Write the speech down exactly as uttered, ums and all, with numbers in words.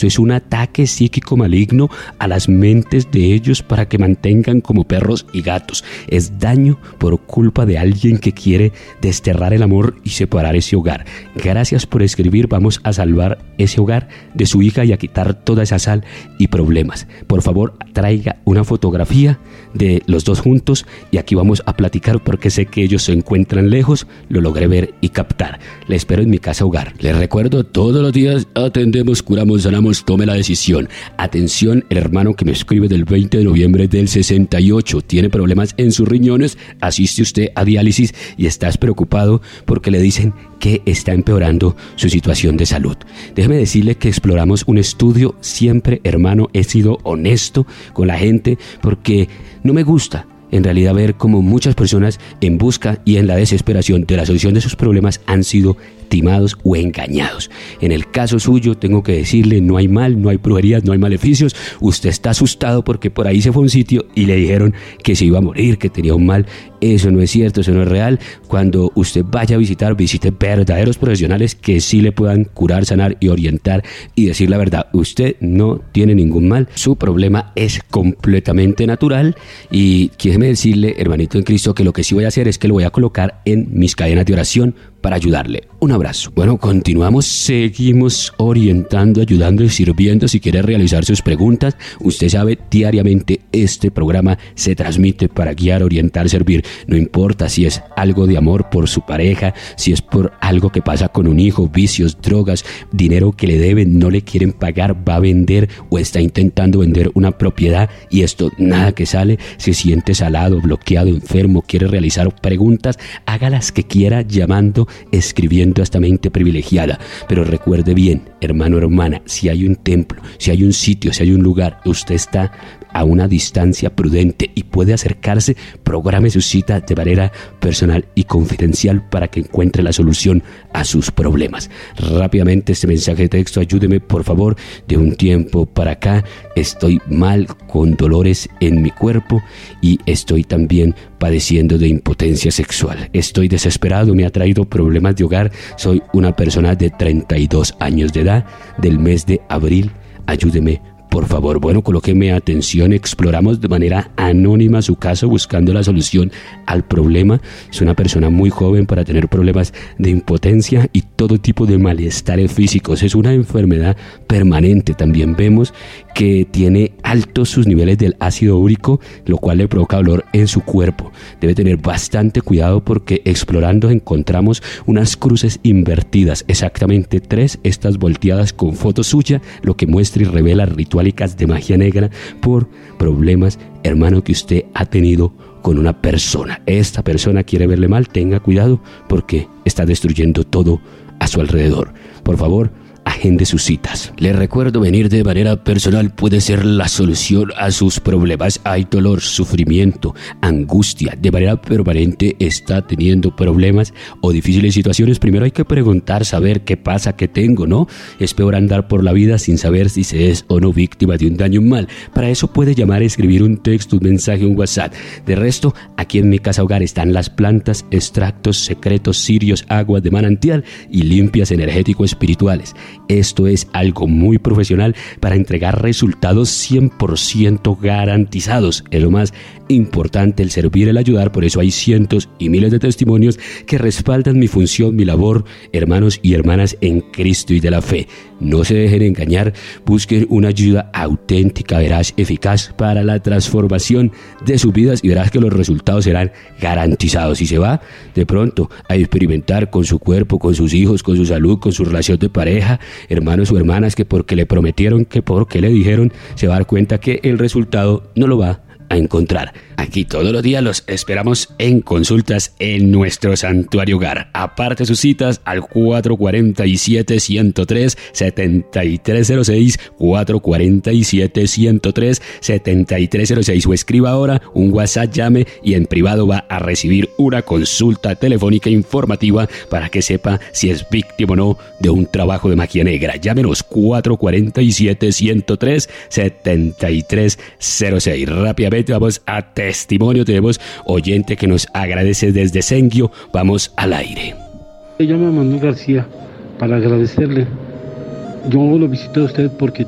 Esto es un ataque psíquico maligno a las mentes de ellos para que mantengan como perros y gatos. Es daño por culpa de alguien que quiere desterrar el amor y separar ese hogar. Gracias por escribir. Vamos a salvar ese hogar de su hija y a quitar toda esa sal y problemas. Por favor, traiga una fotografía de los dos juntos y aquí vamos a platicar porque sé que ellos se encuentran lejos. Lo logré ver y captar. Le espero en mi casa hogar. Les recuerdo, todos los días atendemos, curamos, sanamos, tome la decisión. Atención, el hermano que me escribe del veinte de noviembre del sesenta y ocho tiene problemas en sus riñones, asiste usted a diálisis y estás preocupado porque le dicen que está empeorando su situación de salud. Déjeme decirle que exploramos un estudio. Siempre, hermano, he sido honesto con la gente porque no me gusta en realidad ver cómo muchas personas en busca y en la desesperación de la solución de sus problemas han sido timados o engañados. En el caso suyo, tengo que decirle, no hay mal, no hay brujerías, no hay maleficios. Usted está asustado porque por ahí se fue a un sitio y le dijeron que se iba a morir, que tenía un mal. Eso no es cierto, eso no es real. Cuando usted vaya a visitar, visite verdaderos profesionales que sí le puedan curar, sanar y orientar y decir la verdad. Usted no tiene ningún mal, su problema es completamente natural y quiero decirle, hermanito en Cristo, que lo que sí voy a hacer es que lo voy a colocar en mis cadenas de oración para ayudarle. Un abrazo. Bueno, continuamos, seguimos orientando, ayudando y sirviendo. Si quiere realizar sus preguntas, usted sabe, diariamente este programa se transmite para guiar, orientar, servir. No importa si es algo de amor por su pareja, si es por algo que pasa con un hijo, vicios, drogas, dinero que le deben, no le quieren pagar, va a vender o está intentando vender una propiedad y esto nada que sale, se siente salado, bloqueado, enfermo, quiere realizar preguntas, haga las que quiera llamando, escribiendo a esta mente privilegiada. Pero recuerde bien, hermano, hermana, si hay un templo, si hay un sitio, si hay un lugar, usted está a una distancia prudente y puede acercarse, programe su cita de manera personal y confidencial para que encuentre la solución a sus problemas. Rápidamente este mensaje de texto, ayúdeme por favor, de un tiempo para acá estoy mal con dolores en mi cuerpo y estoy también padeciendo de impotencia sexual. Estoy desesperado, me ha traído problemas de hogar, soy una persona de treinta y dos años de edad, del mes de abril, ayúdeme por favor. Bueno, colóqueme atención, exploramos de manera anónima su caso buscando la solución al problema. Es una persona muy joven para tener problemas de impotencia y todo tipo de malestares físicos. Es una enfermedad permanente. También vemos que tiene altos sus niveles del ácido úrico, lo cual le provoca dolor en su cuerpo. Debe tener bastante cuidado porque explorando encontramos unas cruces invertidas, exactamente tres, estas volteadas con foto suya, lo que muestra y revela rituales de magia negra por problemas, hermano, que usted ha tenido con una persona. Esta persona quiere verle mal, tenga cuidado porque está destruyendo todo a su alrededor. Por favor, agende sus citas. Les recuerdo, venir de manera personal puede ser la solución a sus problemas. Hay dolor, sufrimiento, angustia, de manera permanente está teniendo problemas o difíciles situaciones. Primero hay que preguntar, saber qué pasa, qué tengo, ¿no? Es peor andar por la vida sin saber si se es o no víctima de un daño, un mal. Para eso puede llamar, escribir un texto, un mensaje, un WhatsApp. De resto, aquí en mi casa hogar están las plantas, extractos secretos, cirios, aguas de manantial y limpias energéticos espirituales. Esto es algo muy profesional para entregar resultados cien por ciento garantizados. Es lo más importante, el servir, el ayudar. Por eso hay cientos y miles de testimonios que respaldan mi función, mi labor, hermanos y hermanas en Cristo y de la fe. No se dejen engañar, busquen una ayuda auténtica, veraz, eficaz para la transformación de sus vidas y verás que los resultados serán garantizados. Si se va de pronto a experimentar con su cuerpo, con sus hijos, con su salud, con su relación de pareja, hermanos o hermanas, que porque le prometieron, que porque le dijeron, se va a dar cuenta que el resultado no lo va a encontrar. Aquí todos los días los esperamos en consultas en nuestro santuario hogar. Aparte sus citas al cuatro cuatro siete, uno cero tres, siete tres cero seis, cuatro cuatro siete, uno cero tres, siete tres cero seis o escriba ahora un WhatsApp, llame y en privado va a recibir una consulta telefónica informativa para que sepa si es víctima o no de un trabajo de magia negra. Llámenos cuatro cuatro siete, uno cero tres, siete tres cero seis. Rápidamente vamos a testimonio. Tenemos oyente que nos agradece desde Senguio. Vamos al aire. Me llamo Manuel García para agradecerle. Yo lo visité a usted porque